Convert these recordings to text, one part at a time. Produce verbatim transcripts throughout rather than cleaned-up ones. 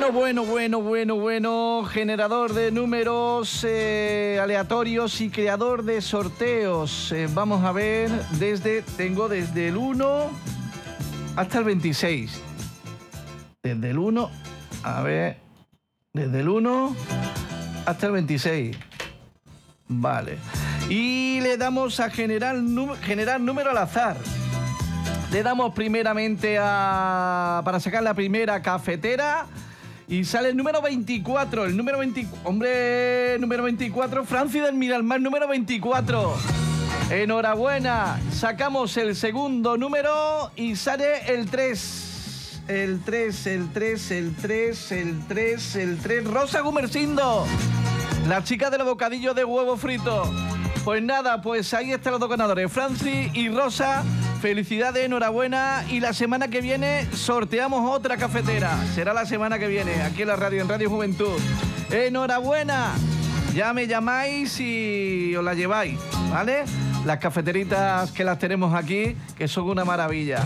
Bueno, bueno, bueno, bueno, bueno, generador de números eh, aleatorios y creador de sorteos. Eh, vamos a ver, desde tengo desde el uno hasta el veintiséis. Desde el uno, a ver, desde el uno hasta el veintiséis. Vale. Y le damos a generar, generar número al azar. Le damos primeramente a... para sacar la primera cafetera y sale el número veinticuatro. El número veinticuatro... Hombre, número veinticuatro, Francis del Miralmar, número veinticuatro. Enhorabuena. Sacamos el segundo número y sale el tres. El tres, el tres, el tres, el tres, el tres. Rosa Gumersindo, la chica de los bocadillos de huevo frito. Pues nada, pues ahí están los dos ganadores, Francis y Rosa. Felicidades, enhorabuena. Y la semana que viene sorteamos otra cafetera. Será la semana que viene, aquí en la radio, en Radio Juventud. Enhorabuena. Ya me llamáis y os la lleváis, ¿vale? Las cafeteritas que las tenemos aquí, que son una maravilla.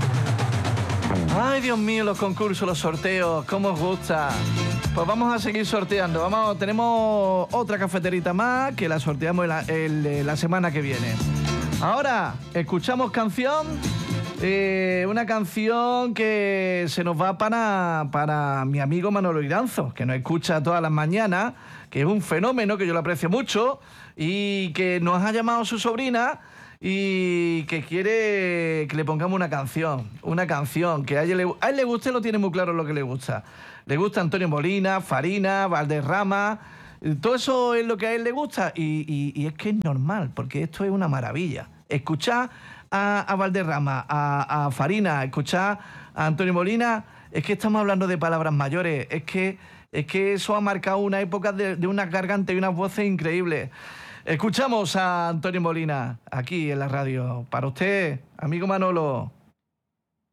Ay, Dios mío, los concursos, los sorteos, cómo os gusta. Pues vamos a seguir sorteando. Vamos, tenemos otra cafeterita más que la sorteamos la, el, la semana que viene. Ahora, escuchamos canción. Eh, una canción que se nos va para, para mi amigo Manolo Iranzo, que nos escucha todas las mañanas, que es un fenómeno, que yo lo aprecio mucho, y que nos ha llamado su sobrina y que quiere que le pongamos una canción, una canción que a él le, a él le guste, lo tiene muy claro lo que le gusta. Le gusta Antonio Molina, Farina, Valderrama, todo eso es lo que a él le gusta y, y, y es que es normal, porque esto es una maravilla. Escuchar a, a Valderrama, a, a Farina, escuchar a Antonio Molina, es que estamos hablando de palabras mayores, es que, es que eso ha marcado una época de, de unas gargantas y unas voces increíbles. Escuchamos a Antonio Molina aquí en la radio. Para usted, amigo Manolo.